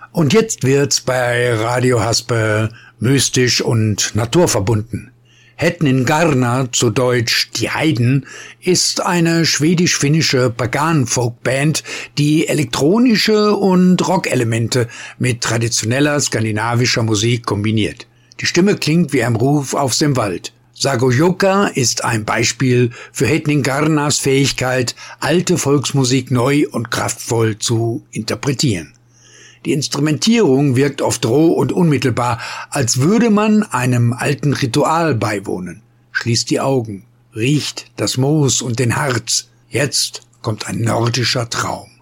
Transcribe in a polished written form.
Und jetzt wird's bei Radio Haspe mystisch und naturverbunden. Hedningarna, zu Deutsch Die Heiden, ist eine schwedisch-finnische Pagan-Folkband, die elektronische und Rockelemente mit traditioneller skandinavischer Musik kombiniert. Die Stimme klingt wie ein Ruf aus dem Wald. Sagojoka ist ein Beispiel für Hedningarnas Fähigkeit, alte Volksmusik neu und kraftvoll zu interpretieren. Die Instrumentierung wirkt oft roh und unmittelbar, als würde man einem alten Ritual beiwohnen. Schließt die Augen, riecht das Moos und den Harz. Jetzt kommt ein nordischer Traum.